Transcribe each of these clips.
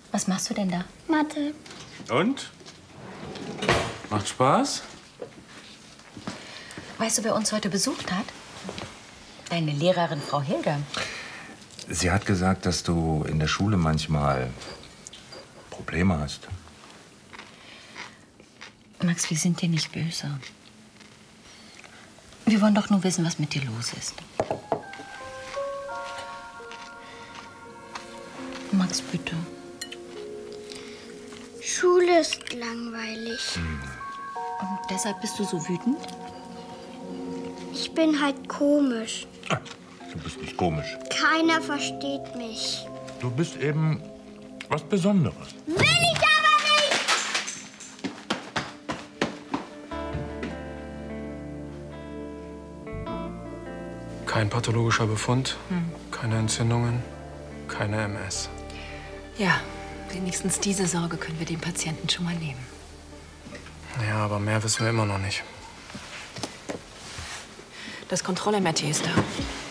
Was machst du denn da? Mathe. Und? Macht Spaß? Weißt du, wer uns heute besucht hat? Deine Lehrerin, Frau Hilger. Sie hat gesagt, dass du in der Schule manchmal Probleme hast. Max, wir sind dir nicht böse. Wir wollen doch nur wissen, was mit dir los ist. Max, bitte. Schule ist langweilig. Und deshalb bist du so wütend? Ich bin halt komisch. Du bist nicht komisch. Keiner versteht mich. Du bist eben was Besonderes. Will ich aber nicht! Kein pathologischer Befund, keine Entzündungen, keine MS. Ja, wenigstens diese Sorge können wir dem Patienten schon mal nehmen. Ja, aber mehr wissen wir immer noch nicht. Das Kontroll-MRT ist da.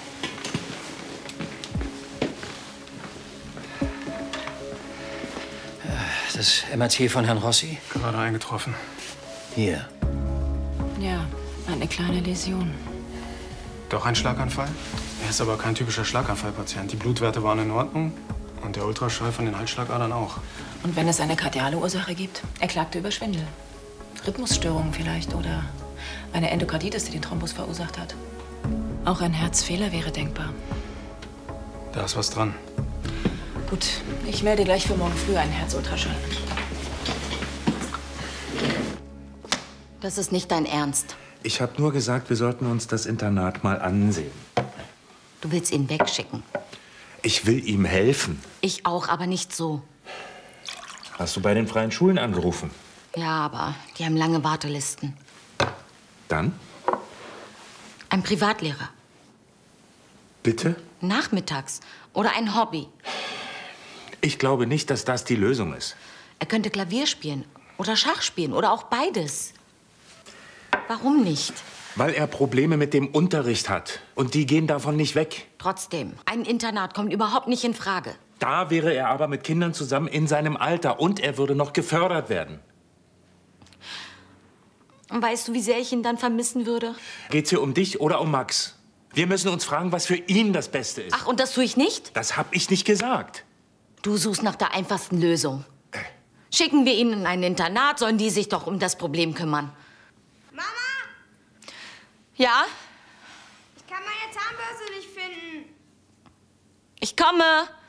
Das MRT von Herrn Rossi? Gerade eingetroffen. Hier. Ja, eine kleine Läsion. Doch ein Schlaganfall? Er ist aber kein typischer Schlaganfallpatient. Die Blutwerte waren in Ordnung und der Ultraschall von den Halsschlagadern auch. Und wenn es eine kardiale Ursache gibt? Er klagte über Schwindel. Rhythmusstörungen vielleicht oder eine Endokarditis, die den Thrombus verursacht hat. Auch ein Herzfehler wäre denkbar. Da ist was dran. Gut, ich melde gleich für morgen früh einen Herzultraschall an. Das ist nicht dein Ernst. Ich habe nur gesagt, wir sollten uns das Internat mal ansehen. Du willst ihn wegschicken. Ich will ihm helfen. Ich auch, aber nicht so. Hast du bei den freien Schulen angerufen? Ja, aber die haben lange Wartelisten. Dann? Ein Privatlehrer. Bitte? Nachmittags. Oder ein Hobby. Ich glaube nicht, dass das die Lösung ist. Er könnte Klavier spielen oder Schach spielen oder auch beides. Warum nicht? Weil er Probleme mit dem Unterricht hat. Und die gehen davon nicht weg. Trotzdem, ein Internat kommt überhaupt nicht in Frage. Da wäre er aber mit Kindern zusammen in seinem Alter. Und er würde noch gefördert werden. Und weißt du, wie sehr ich ihn dann vermissen würde? Geht's hier um dich oder um Max? Wir müssen uns fragen, was für ihn das Beste ist. Ach, und das tue ich nicht? Das hab ich nicht gesagt. Du suchst nach der einfachsten Lösung. Schicken wir ihn in ein Internat, sollen die sich doch um das Problem kümmern. Mama, Ja? ich kann meine Zahnbürste nicht finden. Ich komme.